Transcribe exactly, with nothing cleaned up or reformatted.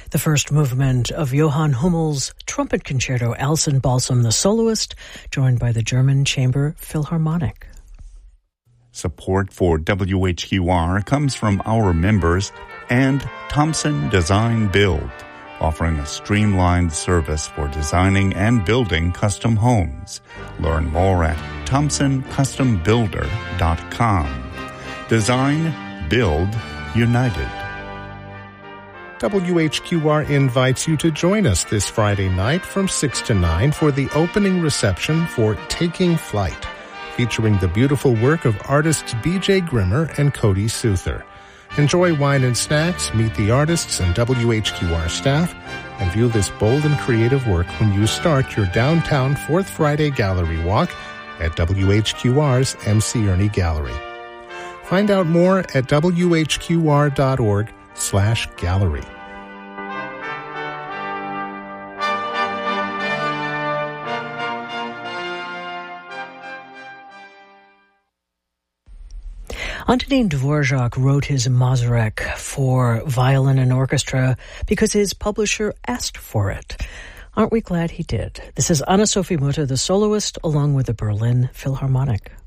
The first movement of Johann Hummel's trumpet concerto, Alcyn Balsam the Soloist, joined by the German Chamber Philharmonic. Support for W H Q R comes from our members and Thompson Design Build, offering a streamlined service for designing and building custom homes. Learn more at thompson custom builder dot com. Design, build, united. W H Q R invites you to join us this Friday night from six to nine for the opening reception for Taking Flight, featuring the beautiful work of artists B J Grimmer and Cody Souther. Enjoy wine and snacks, meet the artists and W H Q R staff, and view this bold and creative work when you start your downtown Fourth Friday Gallery Walk at W H Q R's M C Ernie Gallery. Find out more at W H Q R dot org slash gallery. Antonin Dvorak wrote his Mazurek for violin and orchestra because his publisher asked for it. Aren't we glad he did? This is Anna-Sophie Mutter, the soloist, along with the Berlin Philharmonic.